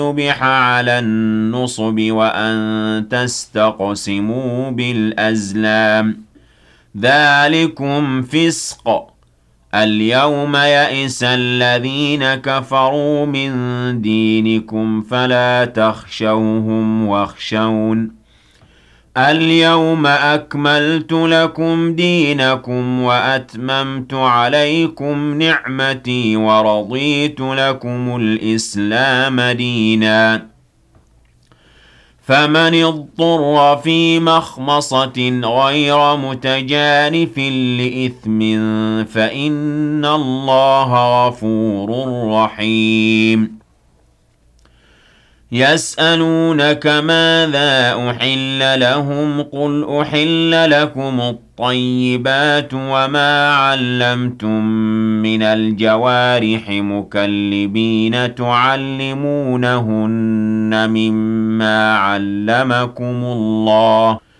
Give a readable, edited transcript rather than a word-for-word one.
نُبِحَ عَلَى النُّصُبِ وَأَن تَسْتَقْسِمُوا بِالْأَزْلَامِ ذَلِكُمْ فِسْقٌ ۗ الْيَوْمَ يَئِسَ الَّذِينَ كَفَرُوا مِن دِينِكُمْ فَلَا تَخْشَوْهُمْ وَاخْشَوْنِ الْيَوْمَ أَكْمَلْتُ لَكُمْ دِينَكُمْ وَأَتْمَمْتُ عَلَيْكُمْ نِعْمَتِي وَرَضِيتُ لَكُمُ الْإِسْلَامَ دِينًا فَمَنِ اضْطُرَّ فِي مَخْمَصَةٍ غَيْرَ مُتَجَانِفٍ لِّإِثْمٍ فَإِنَّ اللَّهَ غَفُورٌ رَّحِيمٌ يَسْأَلُونَكَ مَاذَا أُحِلَّ لَهُمْ ۖ قُلْ أُحِلَّ لَكُمُ الطَّيِّبَاتُ وَمَا عَلَّمْتُم مِّنَ الْجَوَارِحِ مُكَلِّبِينَ تُعَلِّمُونَهُنَّ مِمَّا عَلَّمَكُمُ اللَّهُ